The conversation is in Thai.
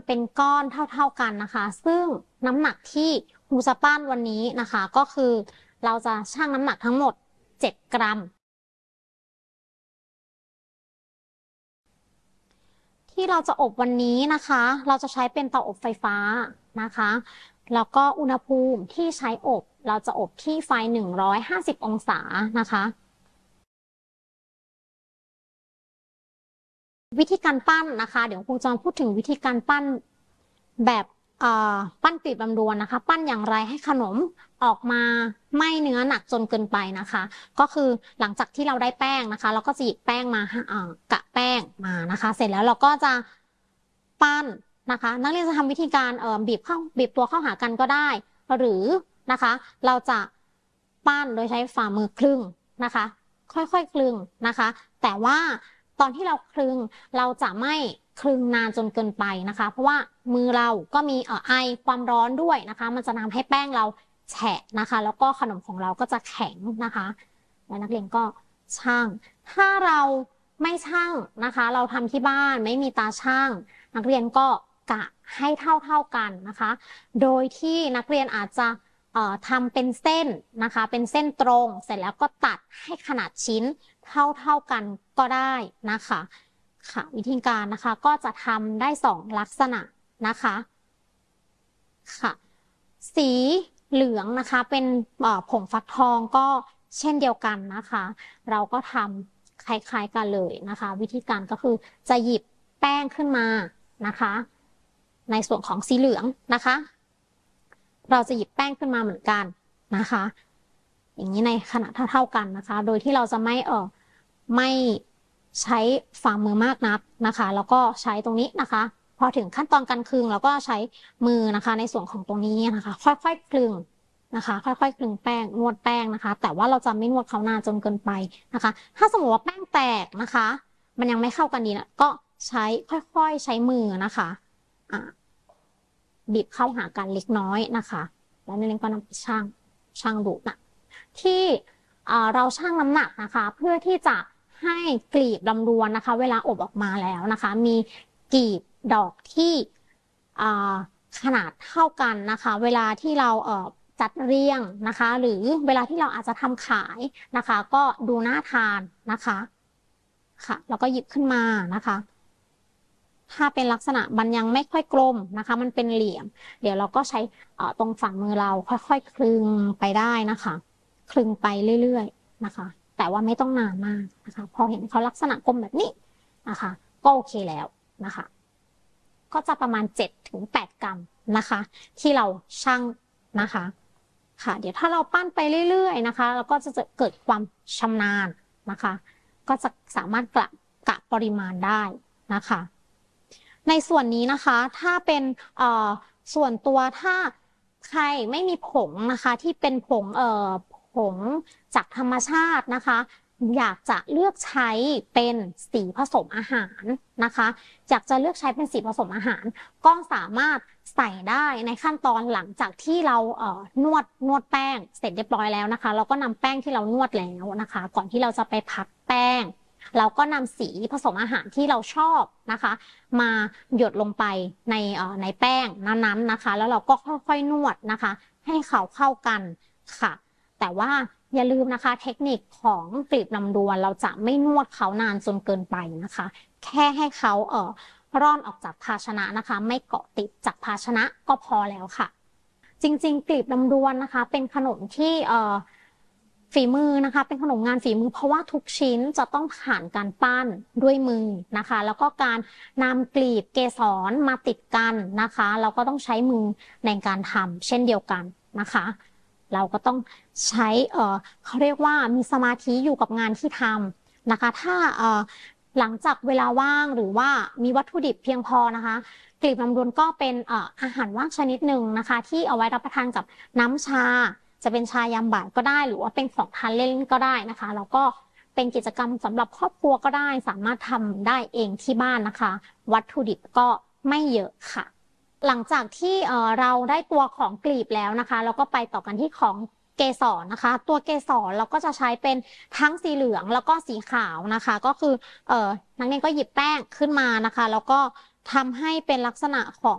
เป็นก้อนเท่ากันนะคะซึ่งน้ำหนักที่ครูจะปั้นวันนี้นะคะก็คือเราจะชั่งน้ำหนักทั้งหมด7 กรัมที่เราจะอบวันนี้นะคะเราจะใช้เป็นเตาอบไฟฟ้านะคะแล้วก็อุณหภูมิที่ใช้อบเราจะอบที่ไฟ150 องศานะคะวิธีการปั้นนะคะเดี๋ยวครูจะพูดถึงวิธีการปั้นแบบปั้นกลีบลำดวนนะคะปั้นอย่างไรให้ขนมออกมาไม่เนื้อหนักจนเกินไปนะคะก็คือหลังจากที่เราได้แป้งนะคะเราก็จะหยิบแป้งมากะแป้งมานะคะเสร็จแล้วเราก็จะปั้นนะคะนักเรียนจะทำวิธีการบีบตัวเข้าหากันก็ได้หรือนะคะเราจะปั้นโดยใช้ฝ่ามือคลึงนะคะค่อยๆคลึงนะคะแต่ว่าตอนที่เราคลึงเราจะไม่คลึงนานจนเกินไปนะคะเพราะว่ามือเราก็มีไอความร้อนด้วยนะคะมันจะทำให้แป้งเราแฉะนะคะแล้วก็ขนมของเราก็จะแข็งนะคะแล้วนักเรียนก็ชั่งถ้าเราไม่ชั่งนะคะเราทำที่บ้านไม่มีตาชั่งนักเรียนก็กะให้เท่ากันนะคะโดยที่นักเรียนอาจจะทำเป็นเส้นนะคะเป็นเส้นตรงเสร็จแล้วก็ตัดให้ขนาดชิ้นเท่ากันก็ได้นะคะค่ะวิธีการนะคะก็จะทำได้2 ลักษณะนะคะค่ะสีเหลืองนะคะเป็นผงฟักทองก็เช่นเดียวกันนะคะเราก็ทำคล้ายๆกันเลยนะคะวิธีการก็คือจะหยิบแป้งขึ้นมานะคะในส่วนของสีเหลืองนะคะเราจะหยิบแป้งขึ้นมาเหมือนกันนะคะอย่างนี้ในขนาดเท่ากันนะคะโดยที่เราจะไม่ใช้ฝ่ามือมากนักนะคะแล้วก็ใช้ตรงนี้นะคะพอถึงขั้นตอนการคลึงเราก็ใช้มือนะคะในส่วนของตรงนี้นะคะค่อยๆคลึงนะคะค่อยๆคลึงแป้งนวดแป้งนะคะแต่ว่าเราจะไม่นวดเขานานจนเกินไปนะคะถ้าสมมติว่าแป้งแตกนะคะมันยังไม่เข้ากันดีนะก็ใช้ค่อยๆใช้มือนะคะบีบเข้าหากันเล็กน้อยนะคะแล้วนักเรียนก็นำไปชั่งดูนะที่เราชั่งน้ำหนักนะคะเพื่อที่จะให้กลีบลำดวนนะคะเวลาอบออกมาแล้วนะคะมีกลีบดอกที่ขนาดเท่ากันนะคะเวลาที่เราจัดเรียงนะคะหรือเวลาที่เราอาจจะทำขายนะคะก็ดูน่าทานนะคะค่ะแล้วก็หยิบขึ้นมานะคะถ้าเป็นลักษณะมันยังไม่ค่อยกลมนะคะมันเป็นเหลี่ยมเดี๋ยวเราก็ใช้ตรงฝ่ามือเราค่อยๆคลึงไปได้นะคะคลึงไปเรื่อยๆนะคะแต่ว่าไม่ต้องนานมากนะคะพอเห็นเขาลักษณะกลมแบบนี้นะคะก็โอเคแล้วนะคะก็จะประมาณ7-8 กรัมนะคะที่เราชั่งนะคะค่ะเดี๋ยวถ้าเราปั้นไปเรื่อยๆนะคะเราก็จะเกิดความชำนาญนะคะก็จะสามารถกะปริมาณได้นะคะในส่วนนี้นะคะถ้าเป็นส่วนตัวถ้าใครไม่มีผงนะคะที่เป็นผงจากธรรมชาตินะคะอยากจะเลือกใช้เป็นสีผสมอาหารนะคะอยากจะเลือกใช้เป็นสีผสมอาหารก็สามารถใส่ได้ในขั้นตอนหลังจากที่เรานวดแป้งเสร็จเรียบร้อยแล้วนะคะเราก็นำแป้งที่เรานวดแล้วนะคะก่อนที่เราจะไปพักแป้งเราก็นำสีผสมอาหารที่เราชอบนะคะมาหยดลงไปในแป้งนั้นๆนะคะแล้วเราก็ค่อยๆนวดนะคะให้เขาเข้ากันค่ะแต่ว่าอย่าลืมนะคะเทคนิคของกลีบลำดวนเราจะไม่นวดเขานานจนเกินไปนะคะแค่ให้เขาร่อนออกจากภาชนะนะคะไม่เกาะติดจากภาชนะก็พอแล้วค่ะจริงๆกลีบลำดวนนะคะเป็นขนมที่ฝีมือนะคะเป็นขนมงานฝีมือเพราะว่าทุกชิ้นจะต้องผ่านการปั้นด้วยมือนะคะแล้วก็การนำกลีบเกสรมาติดกันนะคะเราก็ต้องใช้มือในการทำเช่นเดียวกันนะคะเราก็ต้องใช้เขาเรียกว่ามีสมาธิอยู่กับงานที่ทำนะคะถ้าหลังจากเวลาว่างหรือว่ามีวัตถุดิบเพียงพอนะคะกลีบลำดวนก็เป็นอาหารว่างชนิดหนึ่งนะคะที่เอาไว้รับประทานกับน้ำชาจะเป็นชายามบ่ายก็ได้หรือว่าเป็นของทานเล่นก็ได้นะคะแล้วก็เป็นกิจกรรมสำหรับครอบครัวก็ได้สามารถทำได้เองที่บ้านนะคะวัตถุดิบก็ไม่เยอะค่ะหลังจากที่เราได้ตัวของกลีบแล้วนะคะเราก็ไปต่อกันที่ของเกสรนะคะตัวเกสรเราก็จะใช้เป็นทั้งสีเหลืองแล้วก็สีขาวนะคะก็คือนักเรียนก็หยิบแป้งขึ้นมานะคะแล้วก็ทำให้เป็นลักษณะของ